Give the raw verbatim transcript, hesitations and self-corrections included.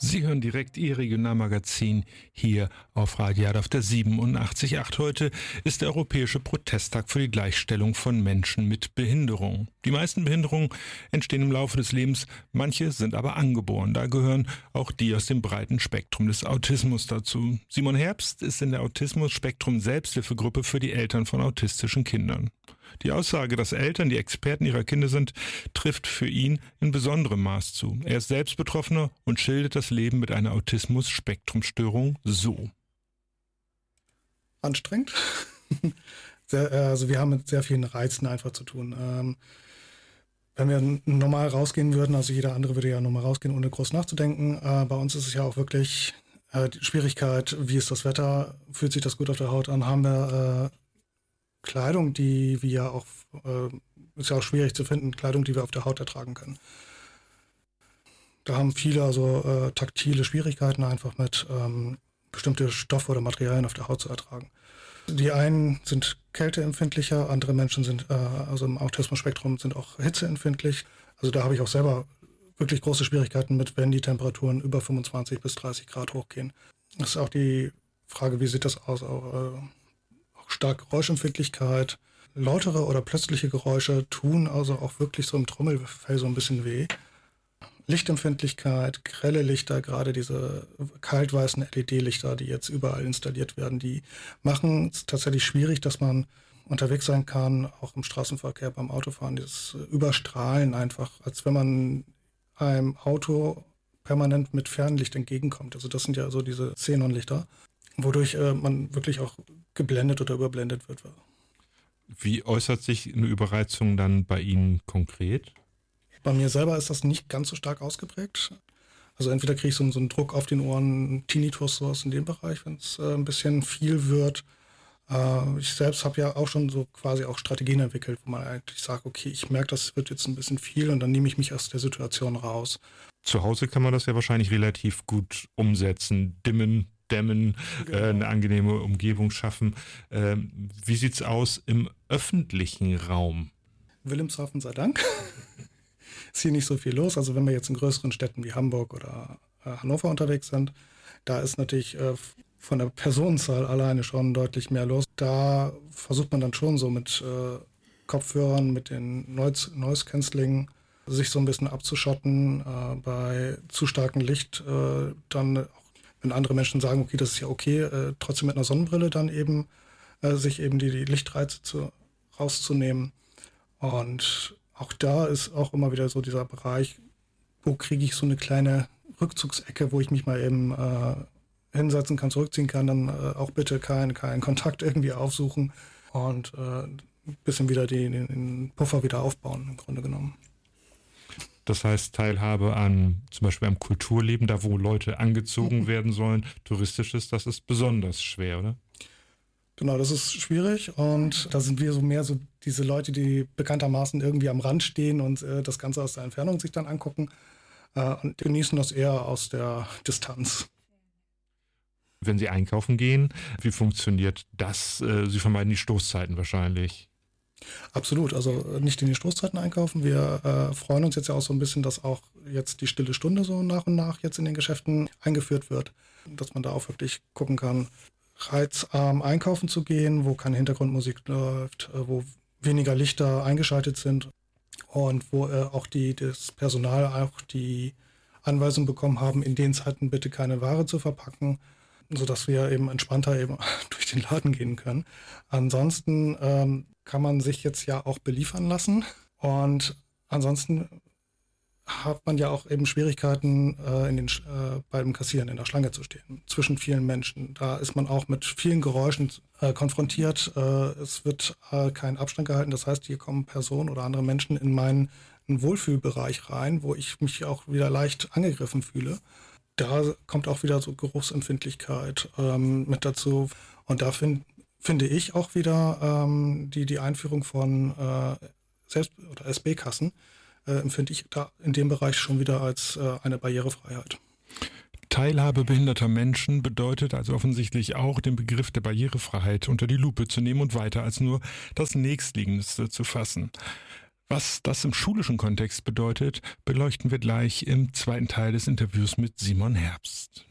Sie hören direkt Ihr Regionalmagazin hier auf Radio Jada auf der siebenundachtzig Komma acht. Heute ist der Europäische Protesttag für die Gleichstellung von Menschen mit Behinderung. Die meisten Behinderungen entstehen im Laufe des Lebens, manche sind aber angeboren. Da gehören auch die aus dem breiten Spektrum des Autismus dazu. Simon Herbst ist in der Autismus-Spektrum-Selbsthilfegruppe für die Eltern von autistischen Kindern. Die Aussage, dass Eltern die Experten ihrer Kinder sind, trifft für ihn in besonderem Maß zu. Er ist selbst Betroffener und schildert das Leben mit einer Autismus-Spektrum-Störung so. Anstrengend. Sehr, also wir haben mit sehr vielen Reizen einfach zu tun. Ähm, wenn wir normal rausgehen würden, also jeder andere würde ja normal rausgehen, ohne groß nachzudenken. Äh, bei uns ist es ja auch wirklich äh, die Schwierigkeit, wie ist das Wetter, fühlt sich das gut auf der Haut an, haben wir äh, Kleidung, die wir auch, äh, ist ja auch schwierig zu finden, Kleidung, die wir auf der Haut ertragen können. Da haben viele also äh, taktile Schwierigkeiten einfach mit ähm, bestimmte Stoffe oder Materialien auf der Haut zu ertragen. Die einen sind kälteempfindlicher, andere Menschen sind, äh, also im Autismus-Spektrum sind auch hitzeempfindlich. Also da habe ich auch selber wirklich große Schwierigkeiten mit, wenn die Temperaturen über fünfundzwanzig bis dreißig Grad hochgehen. Das ist auch die Frage, wie sieht das aus? Auch, äh, starke Geräuschempfindlichkeit, lautere oder plötzliche Geräusche tun also auch wirklich so im Trommelfell so ein bisschen weh. Lichtempfindlichkeit, grelle Lichter, gerade diese kaltweißen L E D-Lichter, die jetzt überall installiert werden, die machen es tatsächlich schwierig, dass man unterwegs sein kann, auch im Straßenverkehr, beim Autofahren, dieses Überstrahlen einfach, als wenn man einem Auto permanent mit Fernlicht entgegenkommt. Also das sind ja so diese Xenonlichter, wodurch äh, man wirklich auch geblendet oder überblendet wird. Wie äußert sich eine Überreizung dann bei Ihnen konkret? Bei mir selber ist das nicht ganz so stark ausgeprägt. Also entweder kriege ich so, so einen Druck auf den Ohren, Tinnitus, sowas in dem Bereich, wenn es äh, ein bisschen viel wird. Äh, ich selbst habe ja auch schon so quasi auch Strategien entwickelt, wo man eigentlich sagt, okay, ich merke, das wird jetzt ein bisschen viel und dann nehme ich mich aus der Situation raus. Zu Hause kann man das ja wahrscheinlich relativ gut umsetzen, dimmen, dämmen, genau. äh, eine angenehme Umgebung schaffen. Ähm, wie sieht's aus im öffentlichen Raum? Wilhelmshaven sei Dank. Ist hier nicht so viel los. Also wenn wir jetzt in größeren Städten wie Hamburg oder äh, Hannover unterwegs sind, da ist natürlich äh, von der Personenzahl alleine schon deutlich mehr los. Da versucht man dann schon so mit äh, Kopfhörern, mit den Noise, Noise Cancelling sich so ein bisschen abzuschotten. Äh, bei zu starkem Licht äh, dann auch, wenn andere Menschen sagen, okay, das ist ja okay, äh, trotzdem mit einer Sonnenbrille dann eben äh, sich eben die, die Lichtreize zu, rauszunehmen. Und auch da ist auch immer wieder so dieser Bereich, wo kriege ich so eine kleine Rückzugsecke, wo ich mich mal eben äh, hinsetzen kann, zurückziehen kann, dann äh, auch bitte keinen keinen Kontakt irgendwie aufsuchen und äh, ein bisschen wieder die, den, den Puffer wieder aufbauen, im Grunde genommen. Das heißt, Teilhabe an zum Beispiel am Kulturleben, da wo Leute angezogen werden sollen, touristisches, das ist besonders schwer, oder? Genau, das ist schwierig und da sind wir so mehr so diese Leute, die bekanntermaßen irgendwie am Rand stehen und äh, das Ganze aus der Entfernung sich dann angucken äh, und genießen das eher aus der Distanz. Wenn Sie einkaufen gehen, wie funktioniert das? Sie vermeiden die Stoßzeiten wahrscheinlich. Absolut, also nicht in die Stoßzeiten einkaufen. Wir äh, freuen uns jetzt ja auch so ein bisschen, dass auch jetzt die stille Stunde so nach und nach jetzt in den Geschäften eingeführt wird, dass man da auch wirklich gucken kann, reizarm einkaufen zu gehen, wo keine Hintergrundmusik läuft, äh, wo weniger Lichter eingeschaltet sind und wo äh, auch die, das Personal auch die Anweisung bekommen haben, in den Zeiten bitte keine Ware zu verpacken, sodass wir eben entspannter eben durch den Laden gehen können. Ansonsten ähm, kann man sich jetzt ja auch beliefern lassen und ansonsten hat man ja auch eben Schwierigkeiten, äh, in den, äh, beim Kassieren in der Schlange zu stehen, zwischen vielen Menschen. Da ist man auch mit vielen Geräuschen äh, konfrontiert. Äh, es wird äh, kein Abstand gehalten. Das heißt, hier kommen Personen oder andere Menschen in meinen Wohlfühlbereich rein, wo ich mich auch wieder leicht angegriffen fühle. Da kommt auch wieder so Geruchsempfindlichkeit ähm, mit dazu. Und da find, finde ich auch wieder ähm, die, die Einführung von äh, Selbst- oder S B-Kassen, äh, empfinde ich da in dem Bereich schon wieder als äh, eine Barrierefreiheit. Teilhabe behinderter Menschen bedeutet also offensichtlich auch, den Begriff der Barrierefreiheit unter die Lupe zu nehmen und weiter als nur das Nächstliegendste zu fassen. Was das im schulischen Kontext bedeutet, beleuchten wir gleich im zweiten Teil des Interviews mit Simon Herbst.